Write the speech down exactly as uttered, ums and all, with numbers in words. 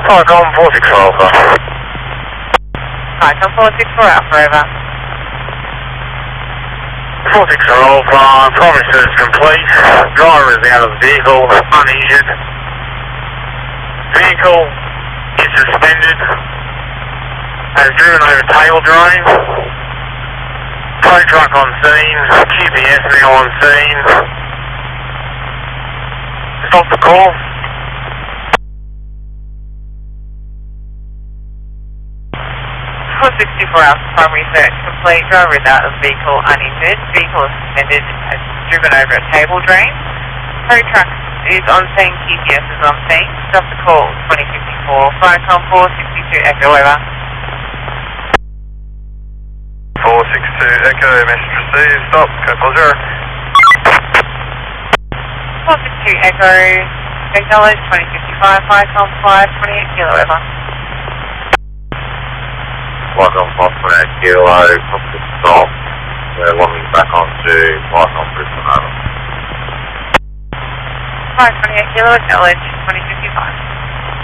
Falcon four six four Alpha. Falcon four six four Alpha, over. four six four Alpha, primary search complete. Driver is out of the vehicle, uninjured. Vehicle is suspended. Has driven over tail drain. Tow truck on scene. Q P S now on scene. Stop the call. four sixty-four Alpha, primary search complete. Driver is out of vehicle, uninjured. Vehicle is suspended, has driven over a table drain. Tow truck is on scene, Q P S is on scene. Stop the call, twenty fifty-four. Falcon four sixty-two Echo, over. four six two Echo, message received. Stop, Coco zero. four six two Echo, acknowledge, twenty fifty-five, Falcon five twenty-eight Kilo, over. Falcon five twenty-eight Kilo, copy the stop. We're logging back onto Falcon Brisbane, over. five twenty-eight Kilo, acknowledge, twenty fifty-five.